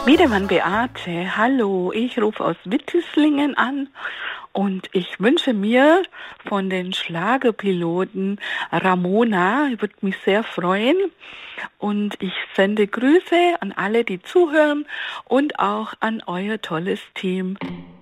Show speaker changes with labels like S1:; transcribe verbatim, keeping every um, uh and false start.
S1: Wiedemann Beate, hallo, ich rufe aus Wittislingen an und ich wünsche mir von den Schlagerpiloten Ramona, ich würde mich sehr freuen, und ich sende Grüße an alle, die zuhören und auch an euer tolles Team.